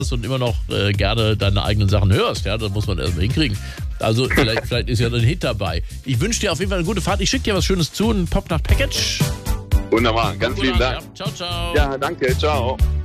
und immer noch gerne deine eigenen Sachen hörst. Ja, das muss man erstmal hinkriegen. Also vielleicht ist ja ein Hit dabei. Ich wünsche dir auf jeden Fall eine gute Fahrt. Ich schicke dir was Schönes zu, ein Popnacht-Package. Wunderbar, ganz lieben Dank. Ja. Ciao, ciao. Ja, danke, ciao.